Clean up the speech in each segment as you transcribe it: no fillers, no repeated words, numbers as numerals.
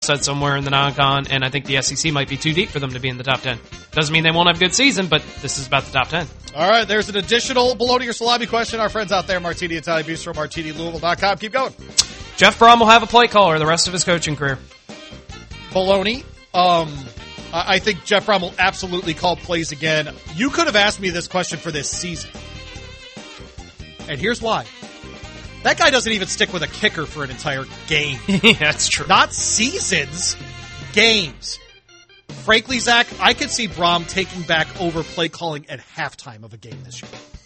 said somewhere in the non-con, and I think the SEC might be too deep for them to be in the top 10. Doesn't mean they won't have a good season, but this is about the top 10. All right, there's an additional bologna or salami question. Our friends out there, Martini Italian Bistro, MartiniLouisville.com. Keep going. Jeff Brom will have a play caller the rest of his coaching career. Bologna. I think Jeff Brom will absolutely call plays again. You could have asked me this question for this season. And here's why. That guy doesn't even stick with a kicker for an entire game. Yeah, that's true. Not seasons, games. Frankly, Zach, I could see Brom taking back over play calling at halftime of a game this year.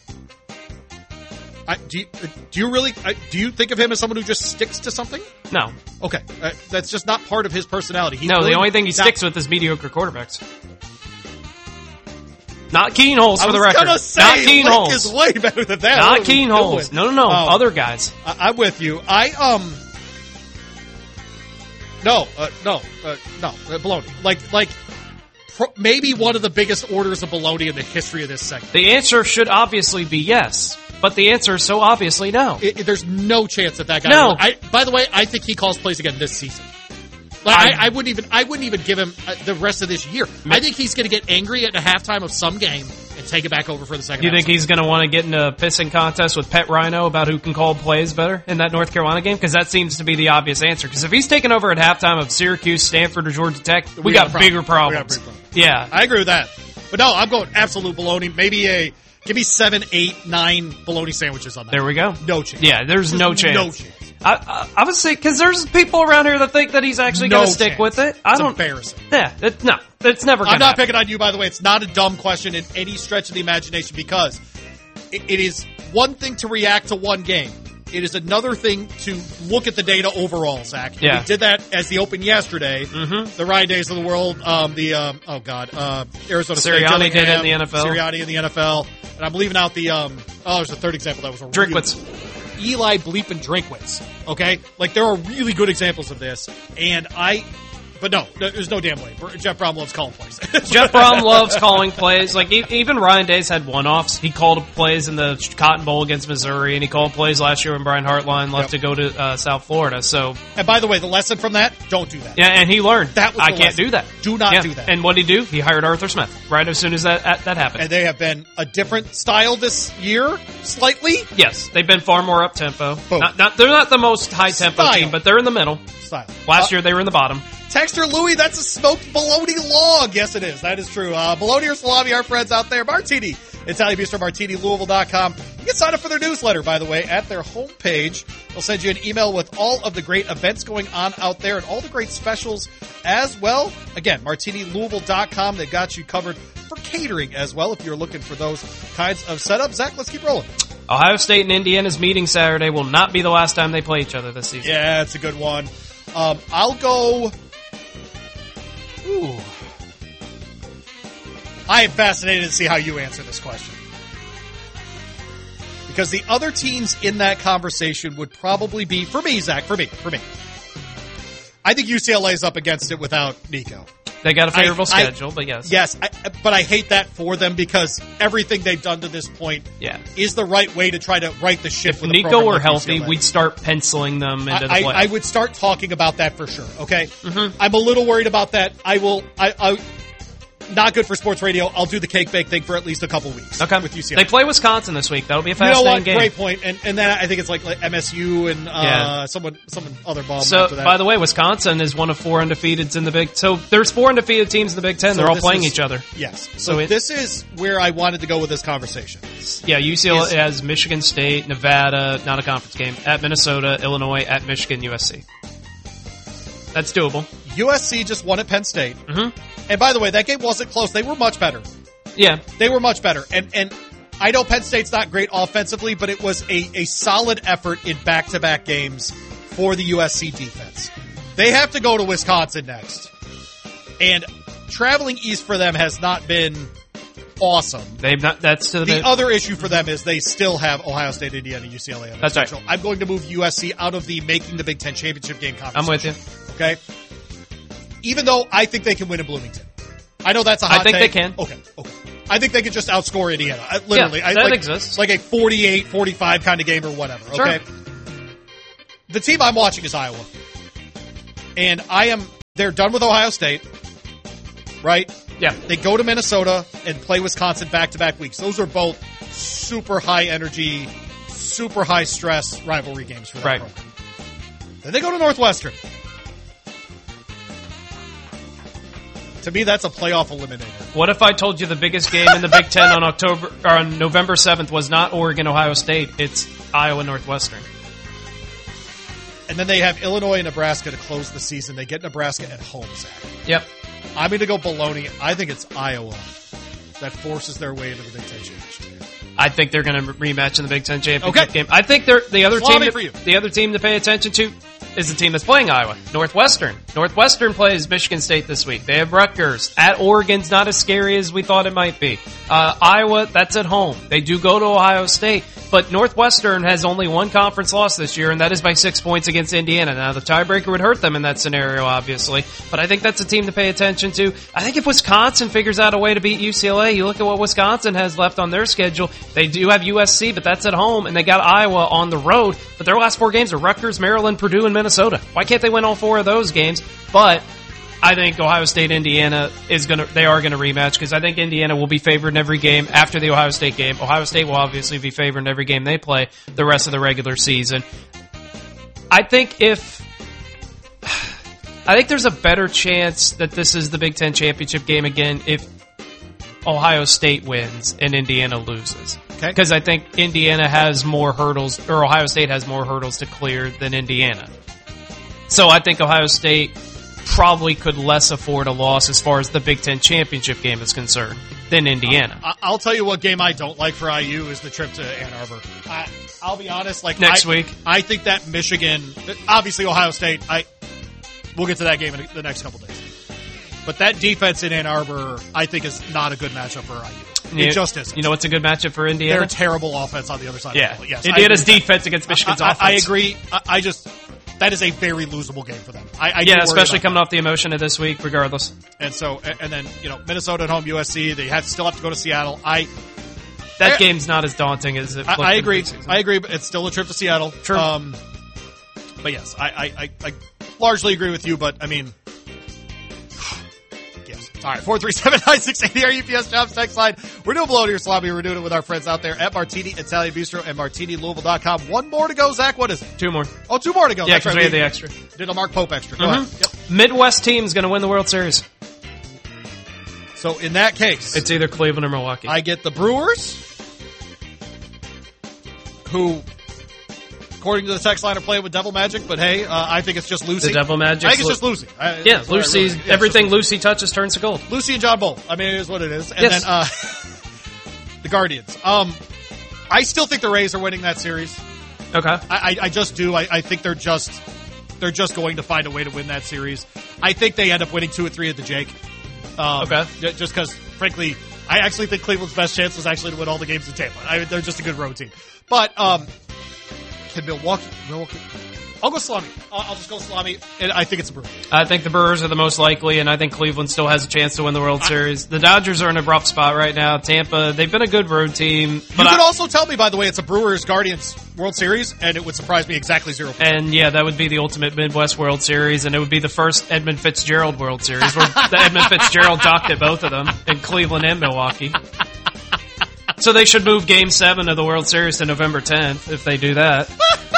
Do you think of him as someone who just sticks to something? No. Okay. That's just not part of his personality. The only thing he sticks with is mediocre quarterbacks. Not Keen Holes for the record. I was going to say, not Keen Holes is way better than that. Not Keen Holes. No. Other guys. I'm with you. No, bologna. Maybe one of the biggest orders of bologna in the history of this segment. The answer should obviously be yes, but the answer is so obviously no. There's no chance that guy. No. By the way, I think he calls plays again this season. I wouldn't even give him the rest of this year. I think he's going to get angry at the halftime of some game and take it back over for the second. You think he's going to want to get in a pissing contest with Pet Rhino about who can call plays better in that North Carolina game? Because that seems to be the obvious answer. Because if he's taking over at halftime of Syracuse, Stanford, or Georgia Tech, we got bigger problems. Yeah. I agree with that. But no, I'm going absolute bologna. Give me 7, 8, 9 bologna sandwiches on that. There we go. No chance. Yeah, there's no chance. No chance. I would say, because there's people around here that think that he's actually going to stick with it. It's embarrassing. Yeah, it's never going to happen. I'm not picking on you, by the way. It's not a dumb question in any stretch of the imagination, because it is one thing to react to one game. It is another thing to look at the data overall, Zach. Yeah. We did that as the Open yesterday. Mm-hmm. The Ryan Days of the world. Arizona State. Sirianni did it in the NFL. Sirianni in the NFL. And I'm leaving out there's a third example that was a Drinkwitz. Eli bleeping Drinkwitz. Okay? There are really good examples of this. But no, there's no damn way. Jeff Brom loves calling plays. Jeff Brom loves calling plays. Even Ryan Days had one-offs. He called plays in the Cotton Bowl against Missouri, and he called plays last year when Brian Hartline left to go to South Florida. So, and by the way, the lesson from that: don't do that. Yeah, and he learned. I can't do that. Do not do that. And what did he do? He hired Arthur Smith right as soon as that happened. And they have been a different style this year, slightly. Yes, they've been far more up-tempo. They're not the most high-tempo team, but they're in the middle. Style. Last year, they were in the bottom. Texter Louie, that's a smoked bologna log. Yes, it is. That is true. Bologna or salami, our friends out there. Martini, Italian Bistro, MartiniLouisville.com. You can sign up for their newsletter, by the way, at their homepage. They'll send you an email with all of the great events going on out there and all the great specials as well. Again, MartiniLouisville.com. They've got you covered for catering as well if you're looking for those kinds of setups. Zach, let's keep rolling. Ohio State and Indiana's meeting Saturday will not be the last time they play each other this season. Yeah, it's a good one. I'll go... Ooh. I am fascinated to see how you answer this question. Because the other teams in that conversation would probably be, for me, Zach, for me. I think UCLA's up against it without Nico. They got a favorable schedule, but yes. Yes, but I hate that for them because everything they've done to this point is the right way to try to right the ship. If Nico were healthy, we'd start penciling them into the playoffs. I would start talking about that for sure, okay? Mm-hmm. I'm a little worried about that. Not good for sports radio. I'll do the cake bake thing for at least a couple weeks. Okay. With UCLA. They play Wisconsin this week. That'll be a fascinating game. Great point. And then I think it's like MSU and some other bomb. So, after that. by the way, Wisconsin is one of 4 undefeateds in the Big. So there's 4 undefeated teams in the Big Ten. They're all playing each other. Yes. So this is where I wanted to go with this conversation. Yeah, UCLA has Michigan State, Nevada, not a conference game, at Minnesota, Illinois, at Michigan, USC. That's doable. USC just won at Penn State. Mm-hmm. And by the way, that game wasn't close. They were much better. Yeah. They were much better. And I know Penn State's not great offensively, but it was a solid effort in back-to-back games for the USC defense. They have to go to Wisconsin next. And traveling east for them has not been awesome. They've not. That's the other issue for them is they still have Ohio State, Indiana, UCLA. On that's right. I'm going to move USC out of the making the Big Ten championship game conversation. I'm with you. Okay? Even though I think they can win in Bloomington. I know that's a hot take. I think they can. Okay. I think they can just outscore Indiana. Literally. Yeah, that exists. Like a 48-45 kind of game or whatever. Okay? Sure. The team I'm watching is Iowa. And I am they're done with Ohio State, right? Yeah. They go to Minnesota and play Wisconsin back-to-back weeks. Those are both super high energy, super high stress rivalry games for that program. Then they go to Northwestern. To me, that's a playoff eliminator. What if I told you the biggest game in the Big Ten on November 7th was not Oregon, Ohio State, it's Iowa, Northwestern? And then they have Illinois and Nebraska to close the season. They get Nebraska at home, Zach. Yep. I'm going to go baloney. I think it's Iowa that forces their way into the Big Ten championship. I think they're going to rematch in the Big Ten championship game. I think the other team to pay attention to is the team that's playing Iowa, Northwestern. Northwestern plays Michigan State this week. They have Rutgers. At Oregon's not as scary as we thought it might be. Iowa, that's at home. They do go to Ohio State, but Northwestern has only one conference loss this year, and that is by 6 points against Indiana. Now, the tiebreaker would hurt them in that scenario, obviously, but I think that's a team to pay attention to. I think if Wisconsin figures out a way to beat UCLA, you look at what Wisconsin has left on their schedule. They do have USC, but that's at home, and they got Iowa on the road, but their last 4 games are Rutgers, Maryland, Purdue, and Minnesota. Why can't they win all 4 of those games? But I think Ohio State, Indiana they are gonna rematch, because I think Indiana will be favored in every game after the Ohio State game. Ohio State will obviously be favored in every game they play the rest of the regular season. I think there's a better chance that this is the Big Ten championship game again if Ohio State wins and Indiana loses. Okay. Because I think Indiana has more hurdles, or Ohio State has more hurdles to clear than Indiana. So I think Ohio State probably could less afford a loss as far as the Big Ten championship game is concerned than Indiana. I'll tell you what game I don't like for IU is the trip to Ann Arbor. I'll be honest, next week. I think that Michigan, obviously Ohio State, we'll get to that game in the next couple days. But that defense in Ann Arbor, I think, is not a good matchup for IU. It just isn't. You know what's a good matchup for Indiana? They're terrible offense on the other side of the ball. Yes, Indiana's defense against Michigan's offense. I agree. That is a very losable game for them. Especially coming off the emotion of this week, regardless. And then Minnesota at home, USC. They still have to go to Seattle. That game's not as daunting as it. I agree. But it's still a trip to Seattle. True. But yes, I largely agree with you. But I mean, yes. All right, 437-9680, our UPS Jobs text line. We're doing Below Your Salami. We're doing it with our friends out there at Martini Italian Bistro and MartiniLouisville.com. 1 more to go, Zach. What is it? 2 more. Oh, 2 more to go. Yeah, because we had the extra. Did a Mark Pope extra. Go ahead. Yep. Midwest team's going to win the World Series. So in that case, it's either Cleveland or Milwaukee. I get the Brewers, who, according to the text line, are playing with Devil Magic, but hey, I think it's just Lucy. The Devil Magic? I think it's just Lucy. Lucy. Everything Lucy touches turns to gold. Lucy and John Bull. I mean, it is what it is. And then the Guardians. I still think the Rays are winning that series. Okay. I just do. I think they're just going to find a way to win that series. I think they end up winning 2 or 3 at the Jake. Okay. Just because, frankly, I actually think Cleveland's best chance was actually to win all the games in Tampa. They're just a good road team. But can Milwaukee? I'll go Salami. I'll just go Salami, and I think it's the Brewers. I think the Brewers are the most likely, and I think Cleveland still has a chance to win the World Series. The Dodgers are in a rough spot right now. Tampa, they've been a good road team. But you could also tell me, by the way, it's a Brewers-Guardians World Series, and it would surprise me exactly 0%. And yeah, that would be the ultimate Midwest World Series, and it would be the first Edmund Fitzgerald World Series, where the Edmund Fitzgerald docked at both of them, in Cleveland and Milwaukee. So they should move Game 7 of the World Series to November 10th, if they do that.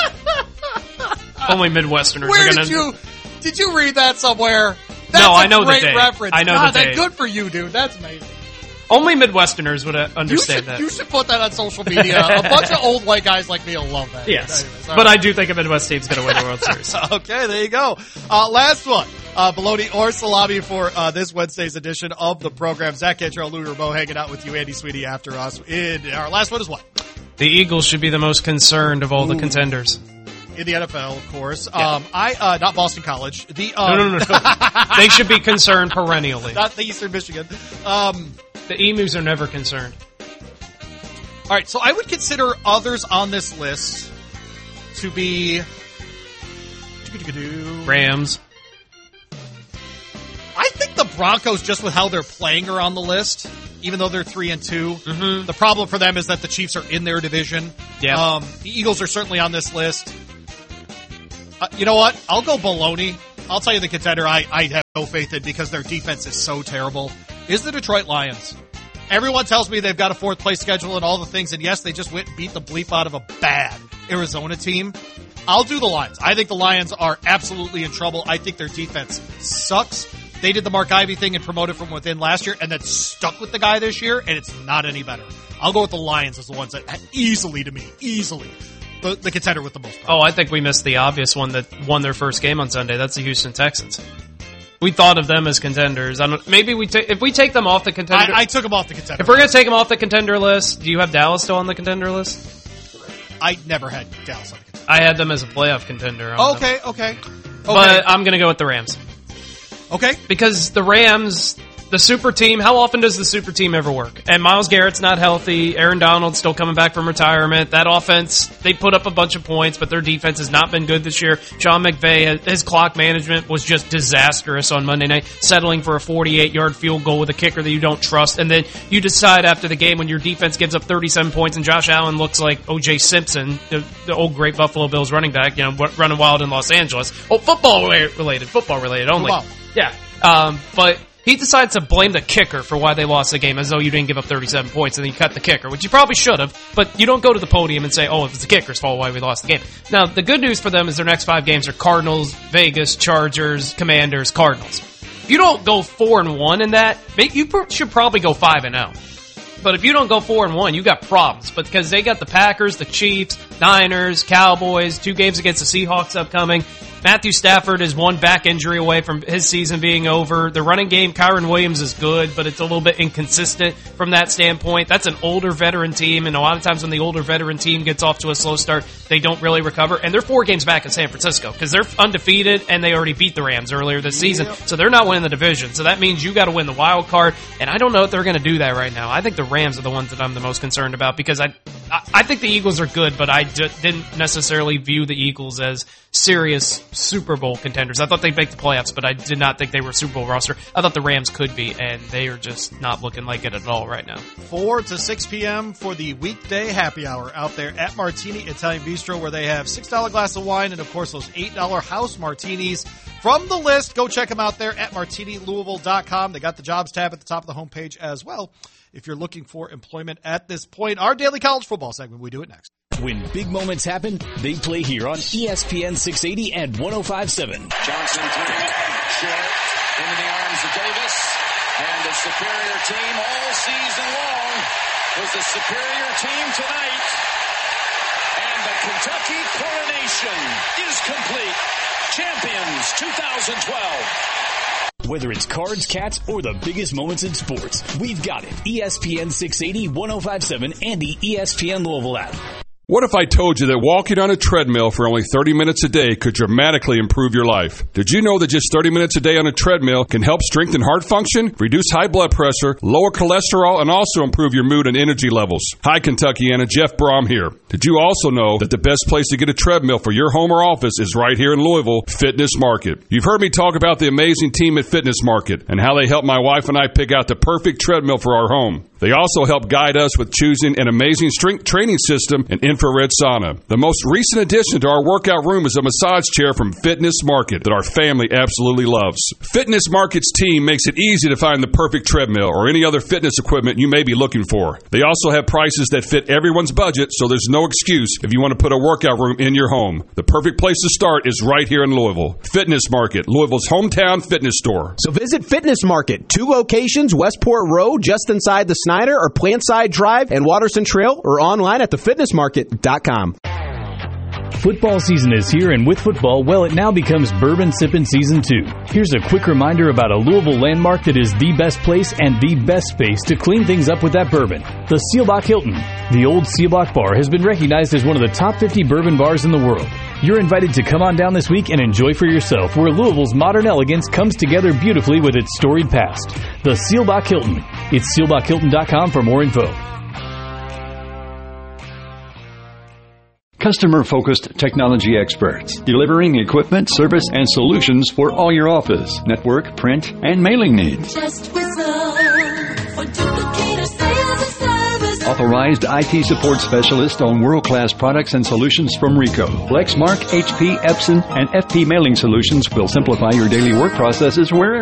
Only Midwesterners are going to... Did you read that somewhere? No, I know the day. Reference. I know the day. Good for you, dude. That's amazing. Only Midwesterners would understand that. You should put that on social media. A bunch of old white guys like me will love that. Yes. Anyways, but right. I do think a Midwest team's going to win the World Series. Okay, there you go. Last one. Bologna or salami for this Wednesday's edition of the program. Zach Cantrell, Louis Rameau hanging out with you, Andy Sweeney after us. Our last one is what? The Eagles should be the most concerned of all the contenders. In the NFL, of course. Yeah. Not Boston College. No. They should be concerned perennially. Not the Eastern Michigan. The Emus are never concerned. All right, so I would consider others on this list to be Rams. I think the Broncos, just with how they're playing, are on the list, even though they're 3-2. Mm-hmm. The problem for them is that the Chiefs are in their division. Yeah. The Eagles are certainly on this list. You know what? I'll go baloney I'll tell you the contender I have no faith in because their defense is so terrible is the Detroit Lions. Everyone tells me they've got a fourth-place schedule and all the things, and yes, they just went and beat the bleep out of a bad Arizona team. I'll do the Lions. I think the Lions are absolutely in trouble. I think their defense sucks. They did the Mark Ivy thing and promoted from within last year and then stuck with the guy this year, and it's not any better. I'll go with the Lions as the ones that easily the contender with the most points. Oh, I think we missed the obvious one that won their first game on Sunday. That's the Houston Texans. We thought of them as contenders. Maybe if we take them off the contender. I took them off the contender. If we're going to take them off the contender list, do you have Dallas still on the contender list? I never had Dallas on the contender. I had them as a playoff contender. Okay. But I'm going to go with the Rams. Okay. Because the Rams, the super team, how often does the super team ever work? And Myles Garrett's not healthy. Aaron Donald's still coming back from retirement. That offense, they put up a bunch of points, but their defense has not been good this year. Sean McVay, his clock management was just disastrous on Monday night, settling for a 48-yard field goal with a kicker that you don't trust. And then you decide after the game when your defense gives up 37 points and Josh Allen looks like O.J. Simpson, the old great Buffalo Bills running back, running wild in Los Angeles. Oh, football related only. Wow. Yeah. But he decides to blame the kicker for why they lost the game, as though you didn't give up 37 points and then you cut the kicker, which you probably should have, but you don't go to the podium and say, oh, it's the kicker's fault why we lost the game. Now, the good news for them is their next 5 games are Cardinals, Vegas, Chargers, Commanders, Cardinals. If you don't go 4-1 in that, you should probably go 5-0. But if you don't go 4-1, you got problems. But because they got the Packers, the Chiefs, Niners, Cowboys, 2 games against the Seahawks upcoming. Matthew Stafford is 1 back injury away from his season being over. The running game, Kyron Williams is good, but it's a little bit inconsistent from that standpoint. That's an older veteran team, and a lot of times when the older veteran team gets off to a slow start, they don't really recover. And they're 4 games back in San Francisco because they're undefeated, and they already beat the Rams earlier this season. So they're not winning the division. So that means you got to win the wild card, and I don't know if they're going to do that right now. I think the Rams are the ones that I'm the most concerned about because I think the Eagles are good, but I didn't necessarily view the Eagles as serious Super Bowl contenders. I thought they'd make the playoffs, but I did not think they were a Super Bowl roster. I thought the Rams could be, and they are just not looking like it at all right now. 4 to 6 p.m. for the weekday happy hour out there at Martini Italian Bistro, where they have $6 glass of wine and, of course, those $8 house martinis from the list. Go check them out there at martinilouisville.com. They got the jobs tab at the top of the homepage as well. If you're looking for employment at this point, our daily college football segment, we do it next. When big moments happen, they play here on ESPN 680 and 105.7. Johnson three, short, into the arms of Davis, and the superior team all season long was the superior team tonight. And the Kentucky coronation is complete. Champions 2012. Whether it's Cards, Cats, or the biggest moments in sports, we've got it. ESPN 680, 105.7, and the ESPN Louisville app. What if I told you that walking on a treadmill for only 30 minutes a day could dramatically improve your life? Did you know that just 30 minutes a day on a treadmill can help strengthen heart function, reduce high blood pressure, lower cholesterol, and also improve your mood and energy levels? Hi, Kentuckiana. Jeff Brom here. Did you also know that the best place to get a treadmill for your home or office is right here in Louisville, Fitness Market? You've heard me talk about the amazing team at Fitness Market and how they help my wife and I pick out the perfect treadmill for our home. They also help guide us with choosing an amazing strength training system and infrared sauna. The most recent addition to our workout room is a massage chair from Fitness Market that our family absolutely loves. Fitness Market's team makes it easy to find the perfect treadmill or any other fitness equipment you may be looking for. They also have prices that fit everyone's budget, so there's no excuse if you want to put a workout room in your home. The perfect place to start is right here in Louisville. Fitness Market, Louisville's hometown fitness store. So visit Fitness Market, 2 locations, Westport Road, just inside the Snyder or Plantside Drive and Watterson Trail, or online at thefitnessmarket.com. Football season is here, and with football, well, it now becomes Bourbon Sippin' Season 2. Here's a quick reminder about a Louisville landmark that is the best place and the best space to clean things up with that bourbon. The Seelbach Hilton. The old Seelbach Bar has been recognized as one of the top 50 bourbon bars in the world. You're invited to come on down this week and enjoy for yourself where Louisville's modern elegance comes together beautifully with its storied past. The Seelbach Hilton. It's SeelbachHilton.com for more info. Customer-focused technology experts, delivering equipment, service, and solutions for all your office, network, print, and mailing needs. Just whistle for Duplicator Sales and Service Authorized IT support specialist on world-class products and solutions from Ricoh. Lexmark, HP, Epson, and FP Mailing Solutions will simplify your daily work processes wherever